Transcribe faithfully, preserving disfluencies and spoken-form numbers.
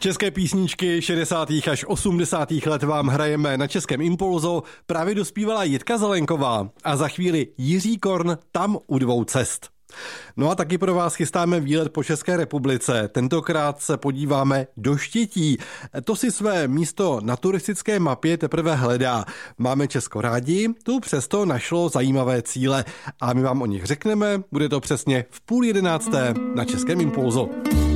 České písničky šedesátých až osmdesátých let vám hrajeme na Českém Impulzu. Právě dospívala Jitka Zelenková a za chvíli Jiří Korn Tam u dvou cest. No a taky pro vás chystáme výlet po České republice. Tentokrát se podíváme do Štětí. To si své místo na turistické mapě teprve hledá. Máme Česko rádi, tu přesto našlo zajímavé cíle. A my vám o nich řekneme, bude to přesně v půl jedenácté na Českém Impulzu.